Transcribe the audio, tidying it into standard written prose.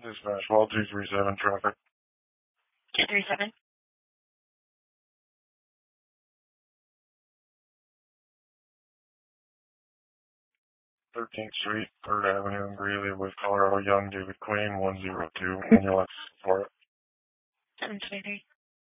Dispatch 12237 traffic. 237. 13th Street, 3rd Avenue in Greeley with Colorado Young, David Queen, 102. When you'll for it. 723.